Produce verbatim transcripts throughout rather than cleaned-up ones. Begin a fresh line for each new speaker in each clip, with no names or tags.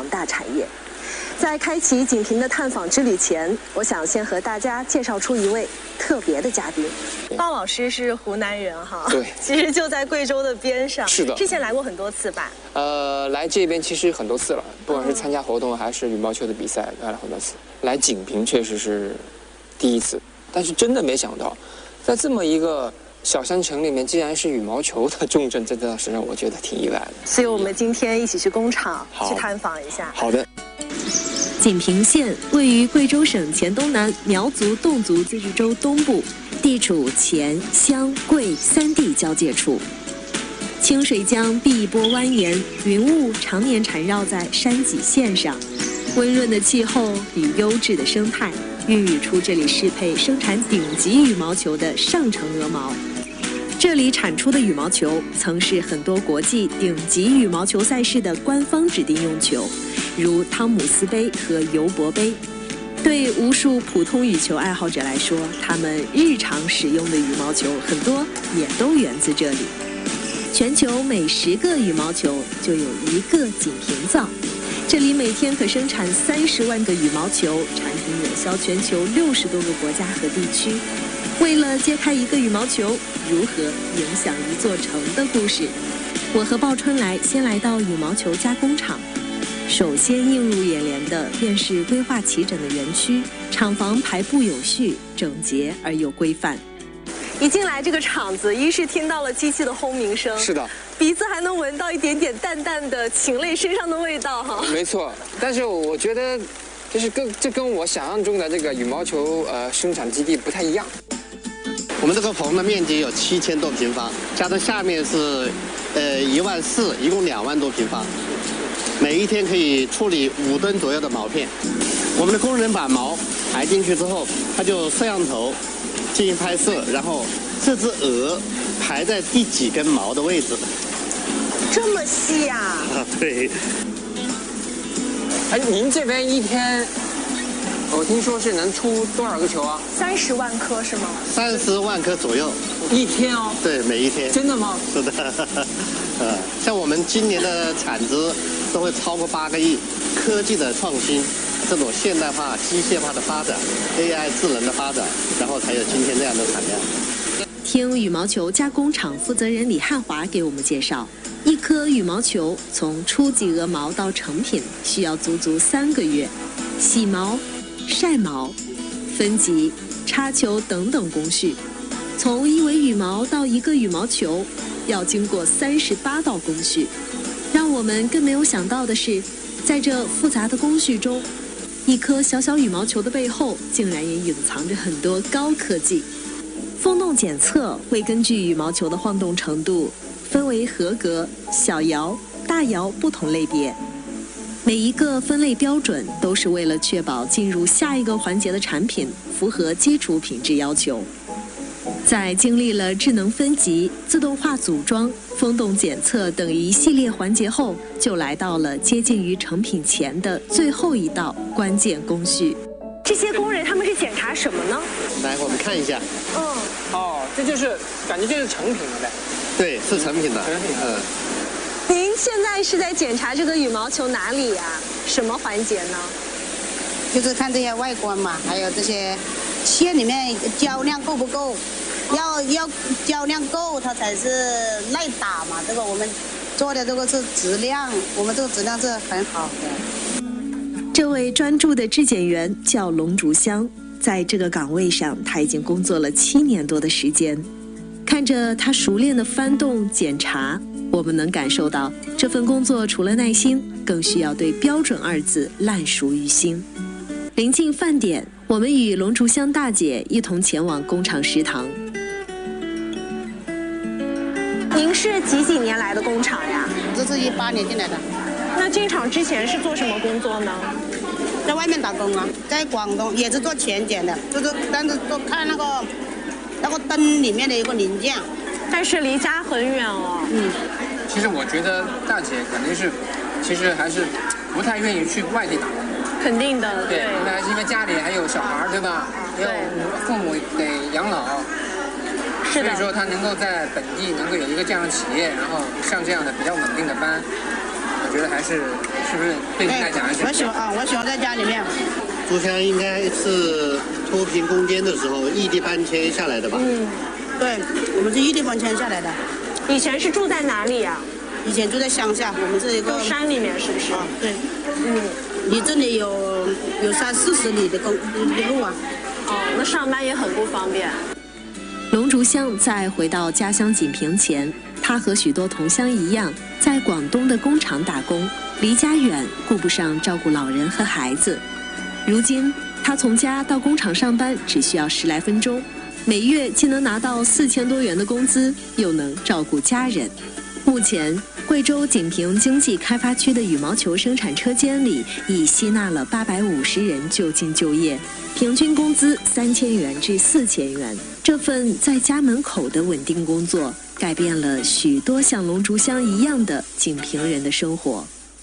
广大产业。在开启锦屏的探访之旅前，我想先和大家介绍出一位特别的嘉宾。鲍老师是湖南人哈，
对，
其实就在贵州的边上。
是的，
之前来过很多次吧？
呃，来这边其实很多次了，不管是参加活动还是羽毛球的比赛，来了很多次。来锦屏确实是第一次，但是真的没想到，在这么一个小山城里面，竟然是羽毛球的重镇，真的是让我觉得挺意外的。
所以我们今天一起去工厂去探访一下。
好的。
锦屏县位于贵州省黔东南苗族侗族自治州东部，地处黔、湘、贵三地交界处。清水江碧波蜿蜒，云雾常年缠绕在山脊线上，温润的气候与优质的生态，孕育出这里适配生产顶级羽毛球的上乘鹅毛。这里产出的羽毛球曾是很多国际顶级羽毛球赛事的官方指定用球，如汤姆斯杯和尤伯杯。对无数普通羽球爱好者来说，他们日常使用的羽毛球很多也都源自这里。全球每十个羽毛球就有一个锦屏造，这里每天可生产三十万个羽毛球，产品远销全球六十多个国家和地区。为了揭开一个羽毛球如何影响一座城的故事，我和鲍春来先来到羽毛球加工厂。首先映入眼帘的便是规划齐整的园区，厂房排布有序、整洁而又规范。一进来这个厂子，一是听到了机器的轰鸣声，
是的，
鼻子还能闻到一点点淡淡的禽类身上的味道哈。
没错，但是我觉得，就是跟这跟我想象中的这个羽毛球呃生产基地不太一样。
我们这个棚的面积有七千多平方，加上下面是，呃一万四，一共两万多平方。每一天可以处理五吨左右的毛片。我们的工人把毛排进去之后，他就摄像头进行拍摄，然后这只鹅排在第几根毛的位置。
这么细呀、啊？
啊，对。
哎，您这边一天，我听说是能出多少个球啊？
三十万颗是吗？
三十万颗左右。
一天哦？
对，每一天。
真的吗？
是的。呃，像我们今年的产值都会超过八个亿。科技的创新，这种现代化、机械化的发展 ，A I 智能的发展，然后才有今天这样的产量。
听羽毛球加工厂负责人李汉华给我们介绍，一颗羽毛球从初级鹅毛到成品需要足足三个月，洗毛、晒毛、分级、插球等等工序，从一尾羽毛到一个羽毛球，要经过三十八道工序。让我们更没有想到的是，在这复杂的工序中，一颗小小羽毛球的背后，竟然也隐藏着很多高科技。风洞检测会根据羽毛球的晃动程度，分为合格、小摇、大摇不同类别。每一个分类标准都是为了确保进入下一个环节的产品符合基础品质要求。在经历了智能分级、自动化组装、风洞检测等一系列环节后，就来到了接近于成品前的最后一道关键工序。这些工人他们是检查什么呢？
来，我们看一下。
嗯。
哦，这就是感觉就是成品了呗。
对，是成品的。
成品的。
嗯。
您现在是在检查这个羽毛球哪里呀、啊？什么环节呢？
就是看这些外观嘛，还有这些线里面胶量够不够。要要胶量够，它才是耐打嘛。这个我们做的这个是质量，我们这个质量是很好的。
这位专注的质检员叫龙竹香，在这个岗位上，他已经工作了七年多的时间。看着他熟练的翻动检查，我们能感受到这份工作除了耐心，更需要对标准二字烂熟于心。临近饭点，我们与龙竹香大姐一同前往工厂食堂。您是几几年来的工厂呀？
这是一八年进来的。
那进厂之前是做什么工作呢？
在外面打工啊，在广东也是做全检的，就是但是都看那个那个灯里面的一个零件。
但是离家很远哦。
嗯。
其实我觉得大姐肯定是，其实还是不太愿意去外地打工。
肯定的。
对，那还是因为家里还有小孩，对吧？
对。
父母得养老。所以说他能够在本地能够有一个这样的企业，然后上这样的比较稳定的班， 我觉得还是是不是对您来讲还是？
我喜欢啊，我喜欢在家里面。
珠江应该是脱贫攻坚的时候异地搬迁下来的吧？
嗯，对，我们是异地搬迁下来的。
以前是住在哪里呀、啊？
以前住在乡下，我们是一个
山里面，是不是？
啊，对，嗯，离这里有有三四十里的公的路啊。
哦，那上班也很不方便。龙竹乡在回到家乡锦屏前，他和许多同乡一样，在广东的工厂打工，离家远，顾不上照顾老人和孩子。如今，他从家到工厂上班只需要十来分钟，每月既能拿到四千多元的工资，又能照顾家人。目前，贵州锦屏经济开发区的羽毛球生产车间里已吸纳了八百五十人就近就业，平均工资三千元至四千元。这份在家门口的稳定工作，改变了许多像龙竹乡一样的锦屏人的生活。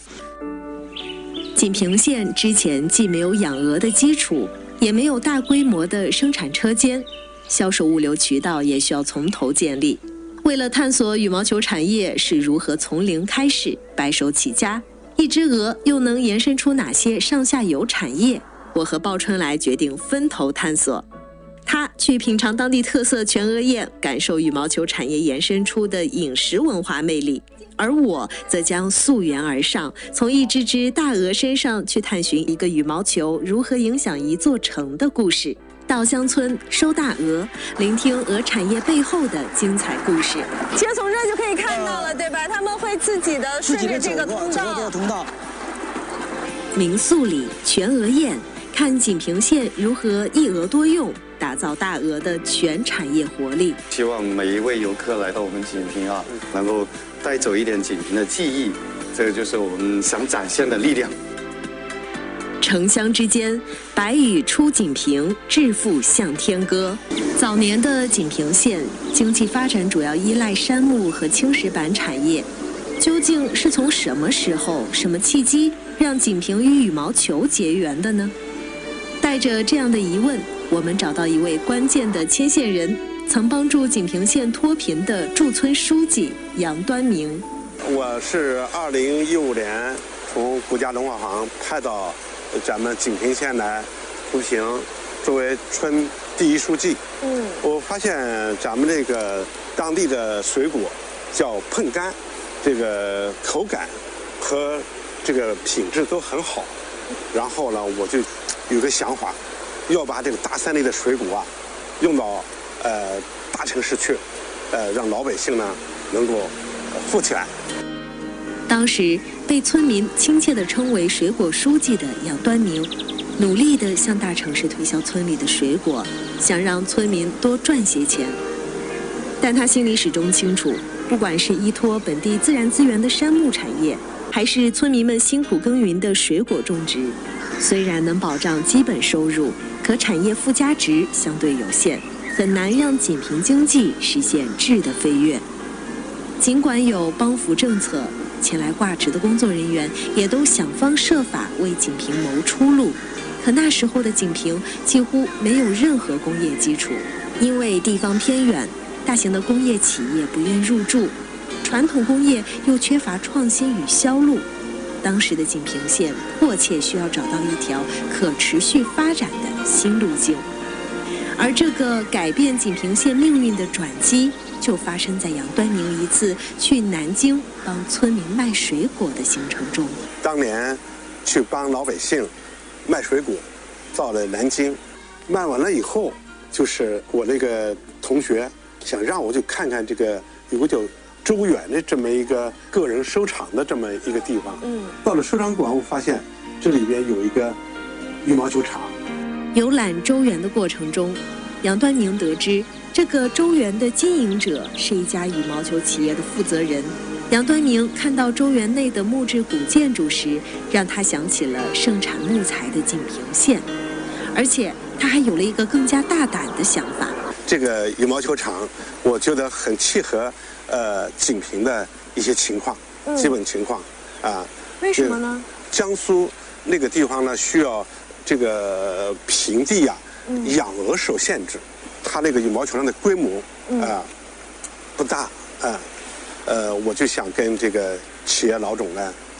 锦屏县之前既没有养鹅的基础，也没有大规模的生产车间，销售物流渠道也需要从头建立。为了探索羽毛球产业是如何从零开始、白手起家，一只鹅又能延伸出哪些上下游产业，我和鲍春来决定分头探索。他去品尝当地特色全鹅宴，感受羽毛球产业延伸出的饮食文化魅力，而我则将溯源而上，从一只只大鹅身上去探寻一个羽毛球如何影响一座城的故事。到乡村收大鹅，聆听鹅产业背后的精彩故事。其实从这就可以看到了，对吧？他们会自己的顺着这个通道。
通道。
民宿里全鹅宴，看锦屏县如何一鹅多用，打造大鹅的全产业活力。
希望每一位游客来到我们锦屏啊，能够带走一点锦屏的记忆，这个就是我们想展现的力量。
城乡之间，白羽出锦屏，致富向天歌。早年的锦屏县经济发展主要依赖杉木和青石板产业，究竟是从什么时候、什么契机让锦屏与羽毛球结缘的呢？带着这样的疑问，我们找到一位关键的牵线人，曾帮助锦屏县脱贫的驻村书记杨端明。
我是二零一五年从国家农化行派到咱们锦屏县来出行，作为村第一书记。嗯，我发现咱们这个当地的水果叫碰柑，这个口感和这个品质都很好。然后呢，我就有个想法，要把这个大山里的水果啊，用到呃大城市去，呃让老百姓呢能够富起来。
当时被村民亲切地称为水果书记的杨端明，努力地向大城市推销村里的水果，想让村民多赚些钱。但他心里始终清楚，不管是依托本地自然资源的杉木产业，还是村民们辛苦耕耘的水果种植，虽然能保障基本收入，可产业附加值相对有限，很难让锦屏经济实现质的飞跃。尽管有帮扶政策，前来挂职的工作人员也都想方设法为锦屏谋出路，可那时候的锦屏几乎没有任何工业基础，因为地方偏远，大型的工业企业不愿入驻，传统工业又缺乏创新与销路。当时的锦屏县迫切需要找到一条可持续发展的新路径，而这个改变锦屏县命运的转机，就发生在杨端明一次去南京帮村民卖水果的行程中。
当年去帮老百姓卖水果，到了南京，卖完了以后，就是我那个同学想让我去看看这个有个叫周远的这么一个个人收藏的这么一个地方。嗯，到了收藏馆，我发现这里边有一个羽毛球场。
游览周园的过程中，杨端明得知，这个周园的经营者是一家羽毛球企业的负责人。杨端明看到周园内的木质古建筑时，让他想起了盛产木材的锦屏县，而且他还有了一个更加大胆的想法。
这个羽毛球场，我觉得很契合呃锦屏的一些情况，嗯、基本情况啊。
为什么呢？
江苏那个地方呢，需要这个平地呀、啊，嗯、养鹅受限制，它那个羽毛球场的规模啊、嗯呃、不大啊。呃，我就想跟这个企业老总呢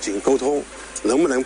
紧沟通，能不能